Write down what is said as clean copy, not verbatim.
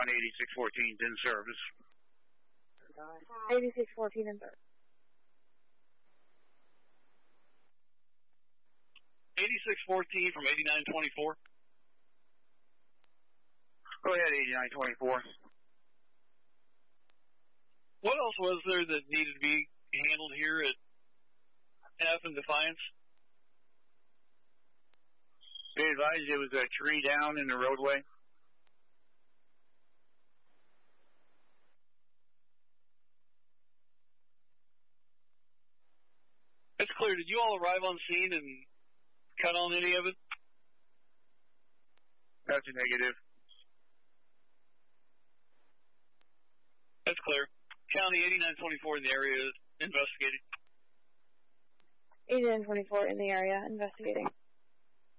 County 8614 in service. 8614 in service. 8614 from 8924. Go ahead, 8924. What else was there that needed to be handled here at F and Defiance? They advised there was a tree down in the roadway. That's clear. Did you all arrive on scene and cut on any of it? That's a negative. That's clear. County 8924 in the area is investigating. 8924 in the area investigating.